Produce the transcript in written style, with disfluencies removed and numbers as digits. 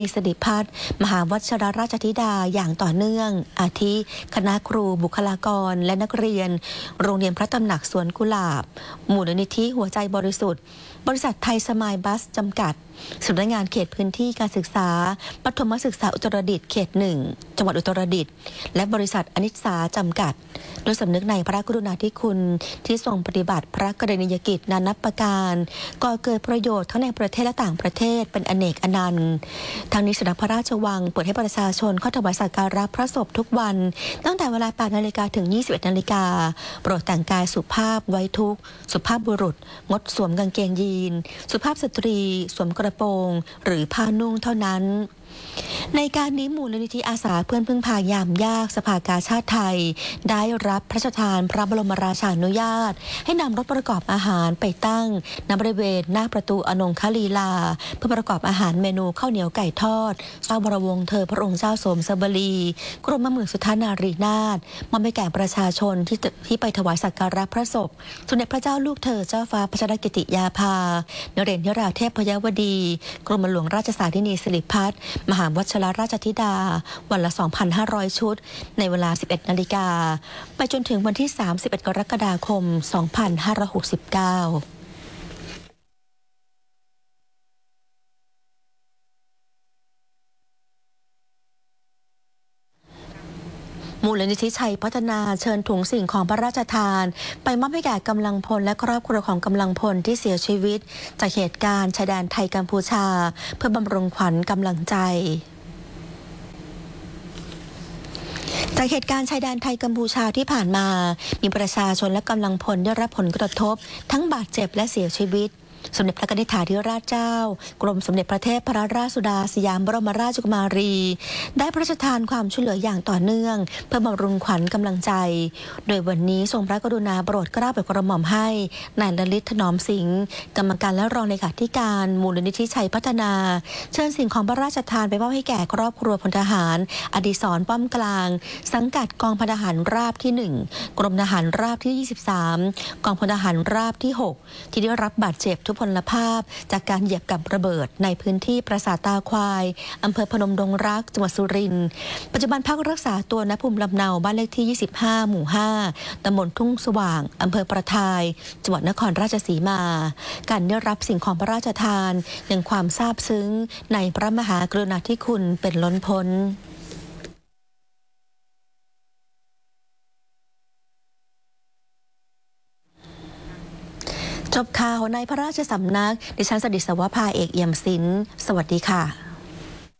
สิริพัฒน์มหาวชิรราชธิดาอย่างต่อเนื่องอาทิคณะครูบุคลากรและนักเรียนโรงเรียนพระตำหนักสวนกุหลาบมูลนิธิหัวใจบริสุทธิ์บริษัทไทยสมายบัสจำกัดสำนักงานเขตพื้นที่การศึกษาประถมศึกษาอุตรดิตถ์เขต 1จังหวัดอุตรดิตถ์และบริษัทอนิสสาจำกัดโดยสำนึกในพระกรุณาธิคุณที่ทรงปฏิบัติพระกรณียกิจนานับประการก่อเกิดประโยชน์ทั้งในประเทศและต่างประเทศเป็นอเนกอนันต์ทางนี้สำนักพระราชวังเปิดให้ประชาชนเข้าถวายสักการะพระศพทุกวันตั้งแต่เวลา 8 นาฬิกาถึง 21 นาฬิกาโปรดแต่งกายสุภาพไว้ทุกข์สุภาพบุรุษงดสวมกางเกงยีนสุภาพสตรีสวมกระโปรงหรือผ้านุ่งเท่านั้นในการนี้มูลนิธิอาสาเพื่อนพึ่งพายามยากสภากาชาติไทยได้รับพระราชทานพระบรมราชานุญาตให้นำรถประกอบอาหารไปตั้งณบริเวณหน้าประตูอนงคลีลาเพื่อประกอบอาหารเมนูข้าวเหนียวไก่ทอดเจ้าบรวงเธอพระองค์เจ้าสมสบลีกรมหมื่นสุทานารีนาถมอบให้แก่ประชาชนที่ไปถวายสักการะพระศพสมเด็จพระเจ้าลูกเธอเจ้าฟ้าพัชรกิติยาภานเรศยราเทพยวดีกรมหลวงราชสาธินีสิริพัฒน์มหาวชิรราชธิดาวันละ 2,500 ชุดในเวลา 11 นาฬิกาไปจนถึงวันที่ 31 กรกฎาคม 2569มูลนิธิชัยพัฒนาเชิญถุงสิ่งของพระราชทานไปมอบให้แก่กำลังพลและครอบครัวของกำลังพลที่เสียชีวิตจากเหตุการณ์ชายแดนไทยกัมพูชาเพื่อบำรุงขวัญกำลังใจจากเหตุการณ์ชายแดนไทยกัมพูชาที่ผ่านมามีประชาชนและกำลังพลได้รับผลกระทบทั้งบาดเจ็บและเสียชีวิตสมเด็จพระนิธิธิราชเจ้ากรมสมเด็จพระเทพรัตนราชสุดาสยามบรมราชกุมารีได้พระราชทานความช่วยเหลืออย่างต่อเนื่องเพื่อบำรุงขวัญกำลังใจโดยวันนี้ทรงพระกรุณาโปรดเกล้าโปรดกระหม่อมให้นายลลิตถนอมสิงห์กรรมการและรองเลขาธิการมูลนิธิชัยพัฒนาเชิญสิ่งของพระราชทานไปมอบให้แก่ครอบครัวพลทหารอดิศรป้อมกลางสังกัดกองพลทหารราบที่1กรมทหารราบที่23กองพลทหารราบที่6ที่ได้รับบาดเจ็บทุพพลภาพจากการเหยียบกับระเบิดในพื้นที่ปราสาทตาควายอำเภอพนมดงรักจังหวัดสุรินทร์ปัจจุบันพักรักษาตัวณภูมิลำเนาบ้านเลขที่25หมู่5ตำบลทุ่งสว่างอำเภอประทายจังหวัดนครราชสีมาการได้รับสิ่งของพระราชทานยังความซาบซึ้งในพระมหากรุณาธิคุณเป็นล้นพ้นจบข่าวในพระราชสำนักดิฉันสดิษวภาเอกเอี่ยมศิลป์สวัสดีค่ะ